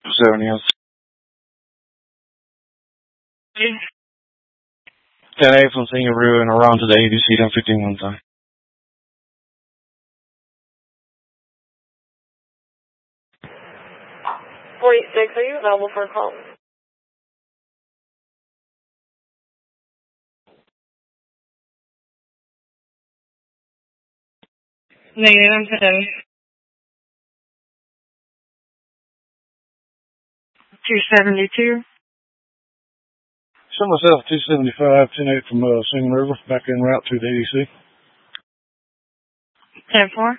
70 is 10A from Singaroo and around to the ADC 10:15 time. 46, are you available for a call? Negative, I'm today. 272. Show myself 275, 10-8 from Singing River, back en route to the ADC. 10-4.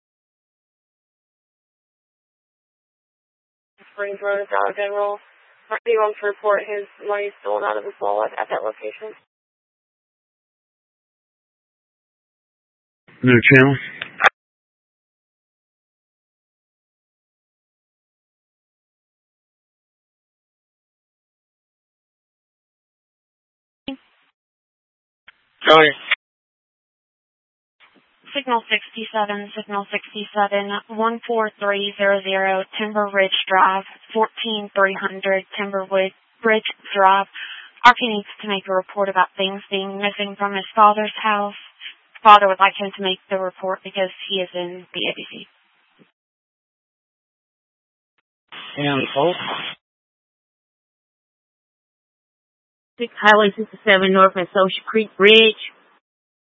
Springs Road, Dollar General. He wants to report his money stolen out of his wallet at that location. New channel. County. Signal 67, 14300, Timber Ridge Drive, 14300, Timber Ridge Drive. Archie needs to make a report about things being missing from his father's house. Father would like him to make the report because he is in the ABC. And Pulse. Highway 67 north at Social Creek Bridge.